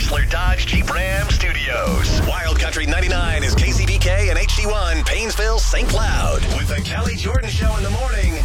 Chrysler Dodge Jeep Ram Studios. Wild Country 99 is KCBK and HD1, Painesville, St. Cloud. With the Kelly Jordan Show in the morning